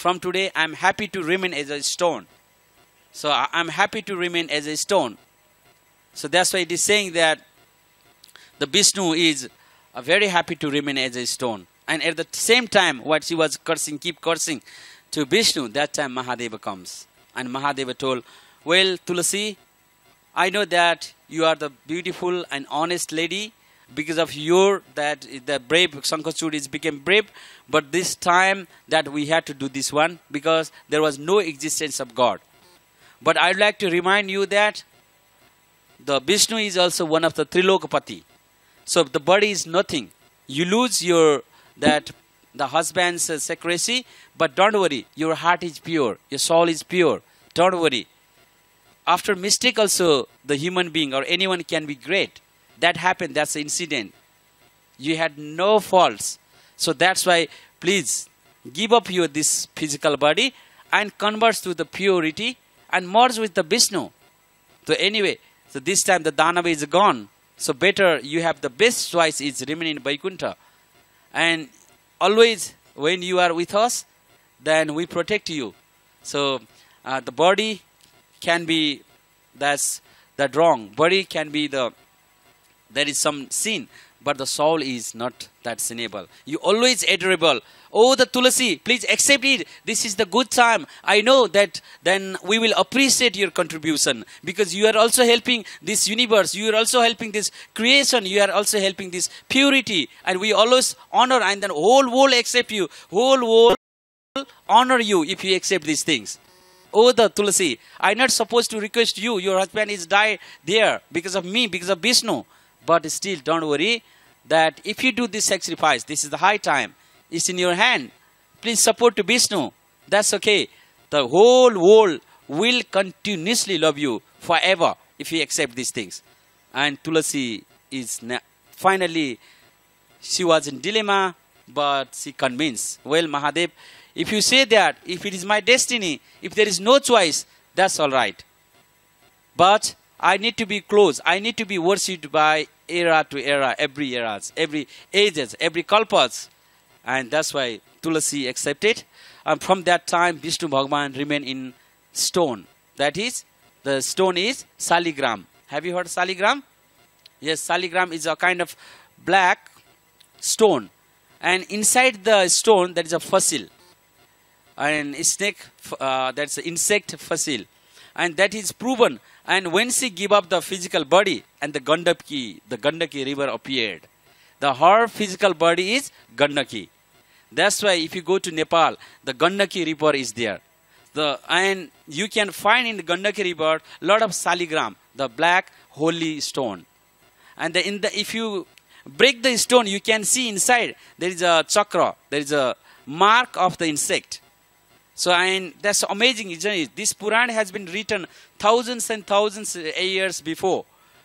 from today I'm happy to remain as a stone. So I'm happy to remain as a stone. So that's why it is saying that the Vishnu is very happy to remain as a stone. And at the same time, what she was cursing, keep cursing to Vishnu, that time Mahadeva comes. And Mahadeva told, well, Tulasi, I know that you are the beautiful and honest lady. Because of your, that the brave Shankachud became brave. But this time that we had to do this one, because there was no existence of God. But I'd like to remind you that the Vishnu is also one of the Trilokapati. So the body is nothing. You lose your, that the husband's secrecy, but don't worry, your heart is pure, your soul is pure. Don't worry. After mistake also, the human being or anyone can be great. That happened, that's the incident. You had no faults. So that's why, please, give up your this physical body and convert to the purity and merge with the Vishnu. So anyway, so this time the Danava is gone. So better you have the best choice is remain in Vaikuntha. And always when you are with us, then we protect you. So the body can be, that's that wrong. Body can be the, there is some sin, but the soul is not that sinnable. You always adorable. Oh, the Tulasi, please accept it. This is the good time. I know that then we will appreciate your contribution because you are also helping this universe. You are also helping this creation. You are also helping this purity. And we always honor, and then whole world accept you. Whole world honor you if you accept these things. Oh, the Tulasi, I'm not supposed to request you. Your husband is died there because of me, because of Vishnu. But still, don't worry that if you do this sacrifice, this is the high time. It's in your hand. Please support to Vishnu. That's okay. The whole world will continuously love you forever if you accept these things. And Tulasi is finally, she was in dilemma, but she convinced. Well, Mahadev, if you say that, if it is my destiny, if there is no choice, that's all right. But I need to be close. I need to be worshipped by era to era, every eras, every ages, every kalpas. And that's why Tulasi accepted. And from that time, Vishnu Bhagavan remained in stone. That is, the stone is Saligram. Have you heard Saligram? Yes, Saligram is a kind of black stone. And inside the stone, there is a fossil. And snake, that's an insect fossil. And that is proven. And when she gave up the physical body, and the Gandaki river appeared. Her physical body is Gandaki. That's why if you go to Nepal, the Gandaki river is there. And you can find in the Gandaki river a lot of Saligram, the black holy stone. And if you break the stone, you can see inside there is a chakra, there is a mark of the insect. So, and that's amazing, isn't it? This Puran has been written thousands and thousands of years before.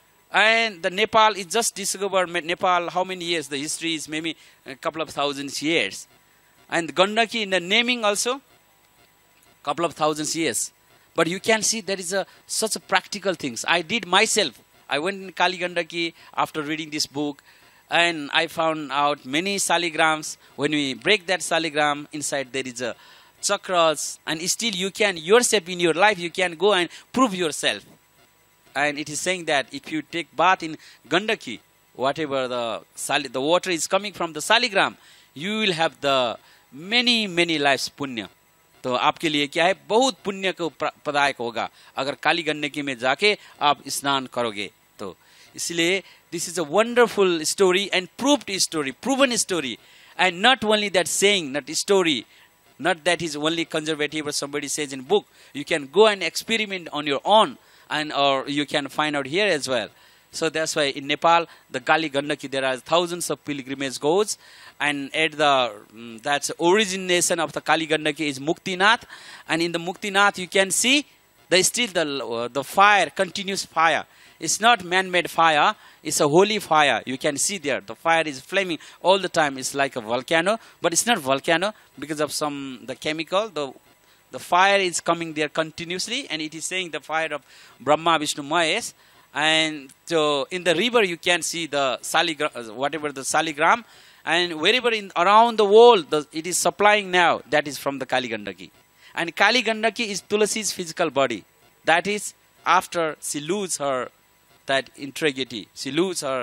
And the Nepal is just discovered. Nepal, how many years? The history is maybe a couple of thousands years. And Gandaki in the naming also, couple of thousands years. But you can see there is such a practical things. I did myself. I went in Kali Gandaki after reading this book. And I found out many saligrams. When we break that saligram, inside there is a chakras, and still you can yourself in your life, you can go and prove yourself. And it is saying that if you take bath in Gandaki, whatever the water is coming from the Saligram, you will have the many lives punya. तो आपके लिए क्या है, बहुत पुण्य को प्रदायक होगा अगर काली गंडकी में जाके आप स्नान करोगे तो. इसलिए this is a wonderful story and proved story, proven story, and not only that saying, not story. Not that is only conservative or somebody says in book. You can go and experiment on your own, and or you can find out here as well. So that's why in Nepal, the Kali Gandaki, there are thousands of pilgrimage goes, and at the that's origination of the Kali Gandaki is Muktinath, and in the Muktinath you can see there is still the fire, continuous fire. It's not man-made fire. It's a holy fire. You can see there. The fire is flaming all the time. It's like a volcano. But it's not volcano because of the chemical. The fire is coming there continuously. And it is saying the fire of Brahma, Vishnu, Mahesh. And so in the river you can see the saligram, whatever the saligram. And wherever around the world it is supplying now, that is from the Kali Gandaki. And Kali Gandaki is Tulasi's physical body. That is after she lose her that integrity, she lose her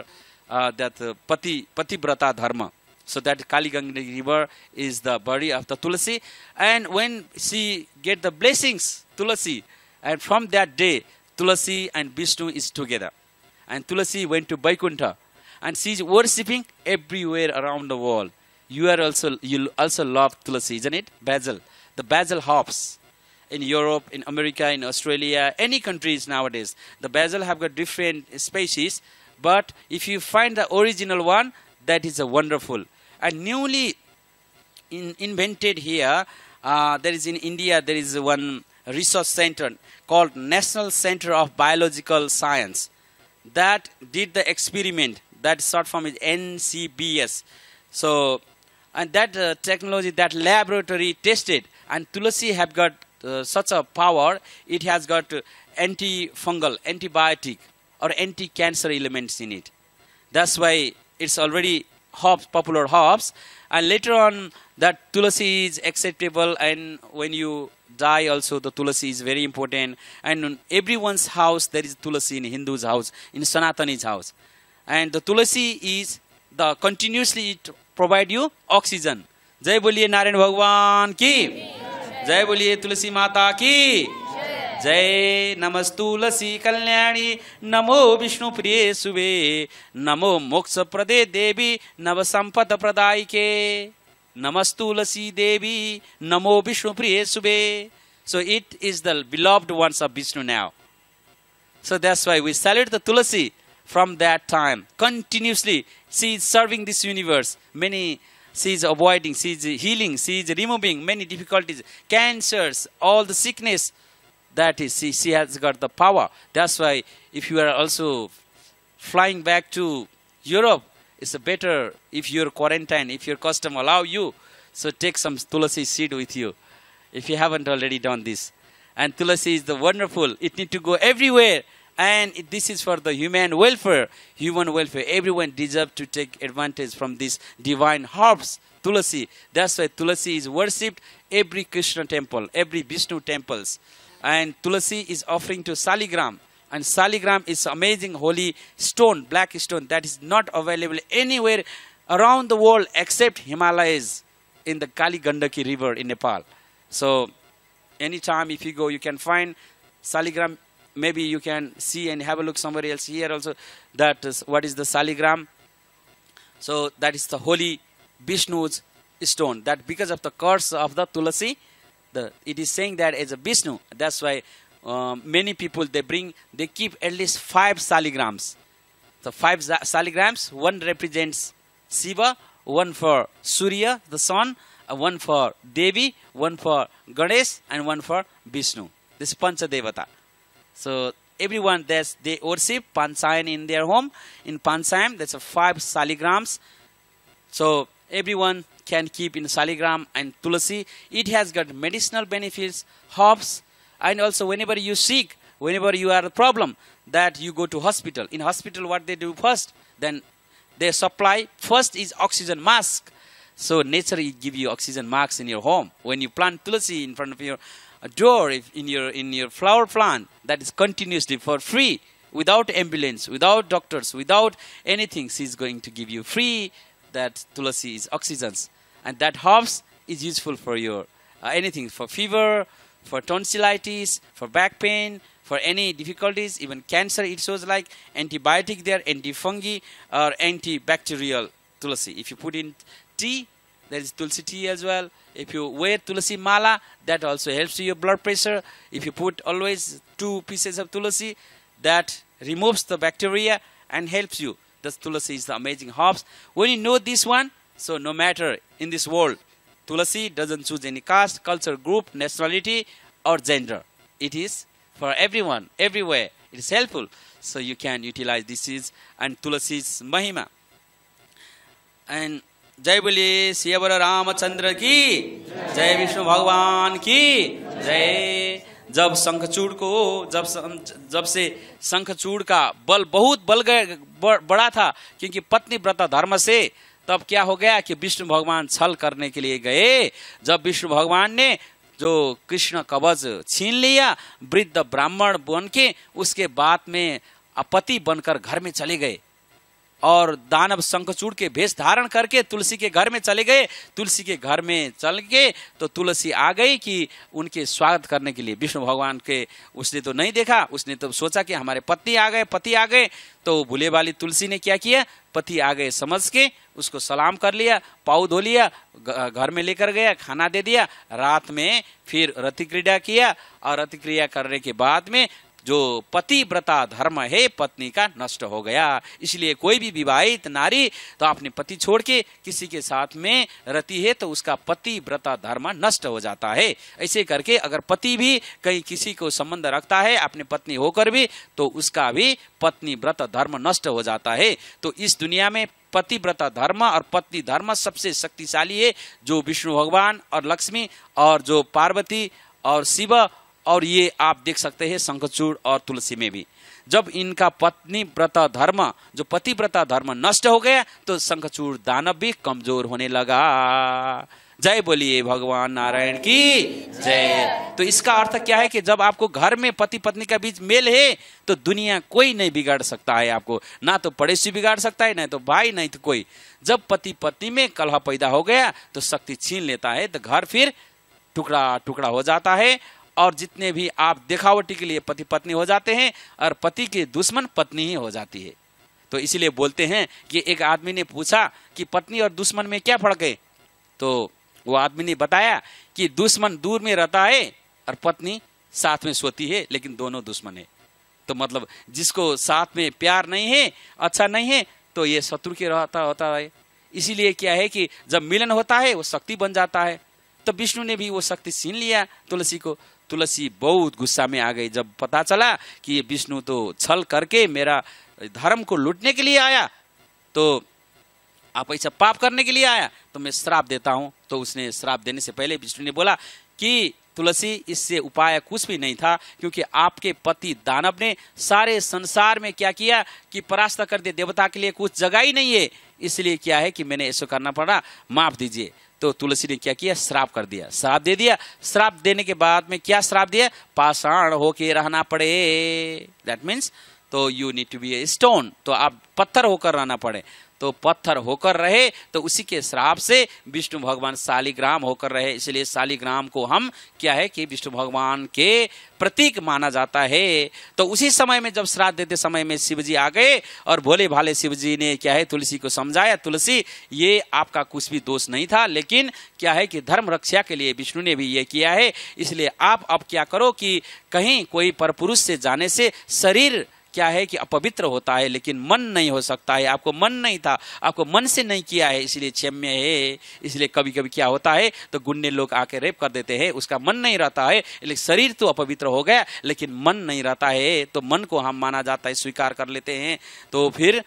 Pativrata dharma. So that Kali Gandaki river is the body of the Tulasi. And when she get the blessings, Tulasi, and from that day, Tulasi and Vishnu is together. And Tulasi went to Vaikuntha. And she is worshipping everywhere around the world. You also love Tulasi, isn't it? Basil. The basil hops in Europe, in America, in Australia, any countries nowadays. The basil have got different species. But if you find the original one, that is a wonderful. And newly invented here, there is in India, there is one research center called National Center of Biological Science that did the experiment. That short form is NCBS. So, and that technology, that laboratory tested, and Tulasi have got such a power. It has got antifungal, antibiotic, or anti-cancer elements in it. That's why it's already herbs, popular herbs. And later on, that Tulasi is acceptable. And when you die, also the Tulasi is very important. And in everyone's house, there is Tulasi in Hindu's house, in Sanatani's house. And the Tulasi is the continuously it provide you oxygen. Jai boliye Narayan Bhagwan ki. Jai boliye Tulasi Mata ki. Jai Namastulasi Kalyani. Namo Vishnu Priye Sube. Namo Moksha Prade Devi. Navasampada Pradaike. Namastulasi Devi. Namo Vishnu Priye Sube. So it is the beloved ones of Vishnu now. So that's why we salute the Tulasi. From that time, continuously, she is serving this universe. She is avoiding, she is healing, she is removing many difficulties, cancers, all the sickness. That is, she has got the power. That's why if you are also flying back to Europe, it's better if your quarantine, if your custom allow you, so take some Tulasi seed with you, if you haven't already done this. And Tulasi is the wonderful. It need to go everywhere. And this is for the human welfare. Everyone deserves to take advantage from this divine herbs, Tulasi. That's why Tulasi is worshipped every Krishna temple, every Vishnu temples. And Tulasi is offering to Saligram. And Saligram is amazing holy stone, black stone, that is not available anywhere around the world except Himalayas in the Kali Gandaki river in Nepal. So anytime if you go, you can find Saligram. Maybe you can see and have a look somewhere else here also. That is what is the Saligram. So that is the holy Vishnu's stone. That because of the curse of the Tulasi, it is saying that as a Vishnu. That's why many people they keep at least 5 Saligrams. The 5 Saligrams, one represents Shiva, one for Surya, the sun, one for Devi, one for Ganesh, and one for Vishnu. This is Pancha Devata. So everyone they worship Panchayam in their home. In Panchayam, that's 5 Saligrams. So everyone can keep in Saligram and Tulasi. It has got medicinal benefits, herbs, and also whenever you sick, whenever you are a problem, that you go to hospital. In hospital, what they do first, then they supply. First is oxygen mask. So nature will give you oxygen masks in your home. When you plant Tulasi in front of your door, if in your flower plant, that is continuously for free, without ambulance, without doctors, without anything, she is going to give you free. That Tulasi is oxygens, and that herbs is useful for your anything, for fever, for tonsillitis, for back pain, for any difficulties, even cancer. It shows like antibiotic there, antifungi or antibacterial Tulasi. If you put in tea, there is Tulsi tea as well. If you wear Tulasi mala, that also helps your blood pressure. If you put always 2 pieces of Tulasi, that removes the bacteria and helps you. Thus Tulasi is the amazing herbs. When you know this one, so no matter in this world, Tulasi doesn't choose any caste, culture, group, nationality or gender. It is for everyone, everywhere. It is helpful. So you can utilize this and Tulasi's Mahima. And जय बोलिए सियावर रामचंद्र की, जय विष्णु भगवान की जय। जब शंखचूड़ को जब से शंखचूड़ का बल बहुत बड़ा था, क्योंकि पत्नी व्रत धर्म से तब क्या हो गया कि विष्णु भगवान छल करने के लिए गए। जब विष्णु भगवान ने जो कृष्ण कवच छीन लिया, वृद्ध ब्राह्मण बन के उसके बाद में अपति बनकर घर में चले गए और दानव शंखचूड़ के भेष धारण करके तुलसी के घर में चले गए। तुलसी के घर में चल के तो तुलसी आ गई कि उनके स्वागत करने के लिए। विष्णु भगवान के उसने तो नहीं देखा, उसने तो सोचा कि हमारे पति आ गए। तो भूले वाली तुलसी ने क्या किया, पति आ गए समझ के उसको सलाम कर लिया, पाँव धो लिया, घर में लेकर गया, खाना दे दिया। रात में फिर रति क्रीड़ा किया और रति क्रिया करने के बाद में जो पतिव्रता धर्म है पत्नी का नष्ट हो गया। इसलिए कोई भी विवाहित नारी तो अपने पति छोड़ के किसी के साथ में रहती है तो उसका पतिव्रता धर्म नष्ट हो जाता है। ऐसे करके अगर पति भी कहीं किसी को संबंध रखता है अपने पत्नी होकर भी, तो उसका भी पत्नीव्रत धर्म नष्ट हो जाता है। तो इस दुनिया में पतिव्रता धर्म और पत्नी धर्म सबसे शक्तिशाली है, जो विष्णु भगवान और लक्ष्मी और जो पार्वती और शिव और ये आप देख सकते हैं शंखचूड़ और तुलसी में भी। जब इनका पत्नी व्रता धर्म जो पतिव्रता धर्म नष्ट हो गया तो शंखचूड़ दानव भी कमजोर होने लगा। जय बोलिए भगवान नारायण की जय। तो इसका अर्थ क्या है कि जब आपको घर में पति पत्नी का बीच मेल है तो दुनिया कोई नहीं बिगाड़ सकता है आपको, ना तो पड़ोसी बिगाड़ सकता है, ना तो भाई, नहीं तो कोई। जब पति पत्नी में कलह पैदा हो गया तो शक्ति छीन लेता है, तो घर फिर टुकड़ा टुकड़ा हो जाता है। और जितने भी आप दिखावटी के लिए पति पत्नी हो जाते हैं और पति के दुश्मन पत्नी ही हो जाती है। तो इसलिए बोलते हैं कि एक आदमी ने पूछा कि पत्नी और दुश्मन में क्या फर्क है, तो वो आदमी ने बताया कि दुश्मन दूर में रहता है और पत्नी साथ में सोती है, लेकिन दोनों दुश्मन है। तो मतलब जिसको साथ में प्यार नहीं है, अच्छा नहीं है, तो ये शत्रु के रहता होता है। इसीलिए क्या है कि जब मिलन होता है वो शक्ति बन जाता है। तो विष्णु ने भी वो शक्ति छीन लिया तुलसी को। तुलसी बहुत गुस्सा में आ गई जब पता चला कि ये विष्णु तो छल करके मेरा धर्म को लूटने के लिए आया, तो आप ऐसा पाप करने के लिए आया तो मैं श्राप देता हूं। तो उसने श्राप देने से पहले विष्णु ने बोला कि तुलसी इससे उपाय कुछ भी नहीं था, क्योंकि आपके पति दानव ने सारे संसार में क्या किया कि परास्त कर दिया, देवता के लिए कुछ जगह ही नहीं है। इसलिए क्या है कि मैंने ऐसा करना पड़ा, माफ दीजिए। तो तुलसी ने क्या किया, श्राप कर दिया, श्राप दे दिया। श्राप देने के बाद में क्या श्राप दिया, पाषाण होके रहना पड़े। दैट मीन्स तो you need to be a stone, तो आप पत्थर होकर रहना पड़े। तो पत्थर होकर रहे, तो उसी के श्राप से विष्णु भगवान शालिग्राम होकर रहे। इसलिए शालिग्राम को हम क्या है कि विष्णु भगवान के प्रतीक माना जाता है। तो उसी समय में जब श्राद्ध देते समय में शिवजी आ गए और भोले भाले शिवजी ने क्या है तुलसी को समझाया, तुलसी ये आपका कुछ भी दोष नहीं था, लेकिन क्या है कि धर्म रक्षा के लिए विष्णु ने भी ये किया है। इसलिए आप अब क्या करो कि कहीं कोई परपुरुष से जाने से शरीर क्या है कि अपवित्र होता है, लेकिन मन नहीं हो सकता है। आपको मन नहीं था, आपको मन से नहीं किया है, इसलिए क्षम्य है। इसलिए कभी कभी क्या होता है तो गुंडे लोग आके रेप कर देते हैं, उसका मन नहीं रहता है, लेकिन शरीर तो अपवित्र हो गया लेकिन मन नहीं रहता है, तो मन को हम माना जाता है, स्वीकार कर लेते हैं। तो फिर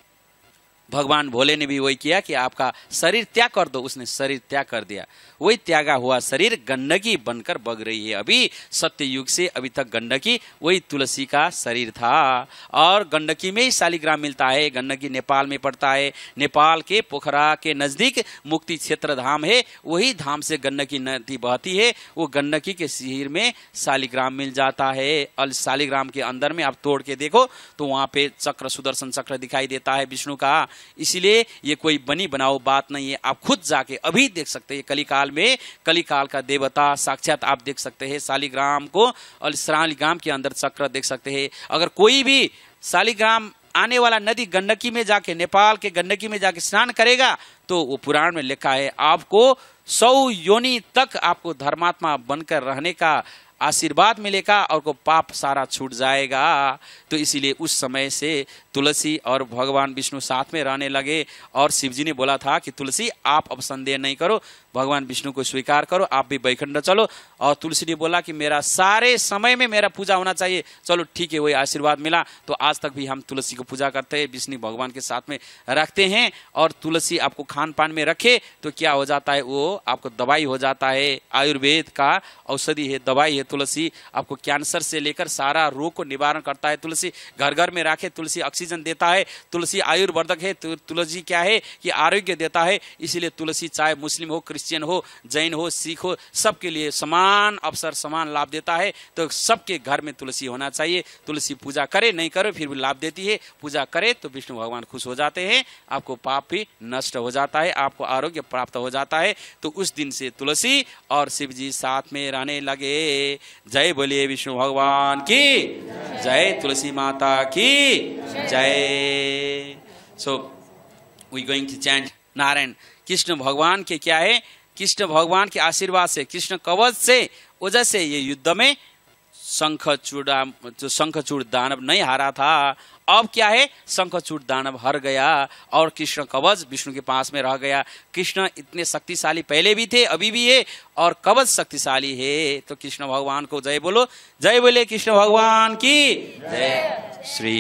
भगवान भोले ने भी वही किया कि आपका शरीर त्याग कर दो, उसने शरीर त्याग कर दिया। वही त्यागा हुआ शरीर गंडकी बनकर बग रही है। अभी सत्य युग से अभी तक गंडकी वही तुलसी का शरीर था। और गंडकी में ही शालिग्राम मिलता है। गंडकी नेपाल में पड़ता है, नेपाल के पोखरा के नजदीक मुक्ति क्षेत्र धाम है, वही धाम से गंडकी नदी बहती है। वो गंडकी के शिर में शालिग्राम मिल जाता है। और शालिग्राम के अंदर में आप तोड़ के देखो तो वहां पे चक्र, सुदर्शन चक्र दिखाई देता है विष्णु का। इसलिए ये कोई बनी बनाओ बात नहीं है, आप खुद जाके अभी देख सकते हैं। कलिकाल में कलिकाल का देवता साक्षात आप देख सकते हैं शालिग्राम को, और शालिग्राम के अंदर चक्र देख सकते हैं। अगर कोई भी शालिग्राम आने वाला नदी गंडकी में जाके, नेपाल के गंडकी में जाके स्नान करेगा तो वो पुराण में लिखा है आपको 100 योनि तक आपको धर्मात्मा बनकर रहने का आशीर्वाद मिलेगा और को पाप सारा छूट जाएगा। तो इसीलिए उस समय से तुलसी और भगवान विष्णु साथ में रहने लगे। और शिवजी ने बोला था कि तुलसी आप अब संदेह नहीं करो, भगवान विष्णु को स्वीकार करो, आप भी बैकुंठ चलो। और तुलसी ने बोला कि मेरा सारे समय में मेरा पूजा होना चाहिए। चलो ठीक है, वही आशीर्वाद मिला। तो आज तक भी हम तुलसी को पूजा करते हैं, विष्णु भगवान के साथ में रखते हैं। और तुलसी आपको खान पान में रखे तो क्या हो जाता है, वो आपको दवाई हो जाता है। आयुर्वेद का औषधि है, दवाई है तुलसी। आपको कैंसर से लेकर सारा रोग को निवारण करता है तुलसी। घर घर में रखे तुलसी ऑक्सीजन देता है। तुलसी आयुर्वर्धक है। तुलसी क्या है कि आरोग्य देता है। इसीलिए तुलसी चाहे मुस्लिम हो, क्रिश्चियन हो, जैन हो, सिख हो, सबके लिए समान अवसर, समान लाभ देता है। तो सबके घर में तुलसी होना चाहिए। तुलसी पूजा करे नहीं करे फिर भी लाभ देती है। पूजा करे तो विष्णु भगवान खुश हो जाते हैं, आपको पाप भी नष्ट हो जाता है, आपको आरोग्य प्राप्त हो जाता है। तो उस दिन से तुलसी और शिव जी साथ में रहने लगे। जय बोलिए विष्णु भगवान की जय, तुलसी माता की जय। So we going to chant Narayan. Krishna भगवान के क्या है, कृष्ण भगवान के आशीर्वाद से, कृष्ण कवच से वजह से ये युद्ध में शंखचूड़ दानव नहीं हारा था। अब क्या है, शंखचूड़ दानव हार गया और कृष्ण कवच विष्णु के पास में रह गया। कृष्ण इतने शक्तिशाली पहले भी थे, अभी भी है, और कवच शक्तिशाली है। तो कृष्ण भगवान को जय बोलो, जय बोले कृष्ण भगवान की जय। श्री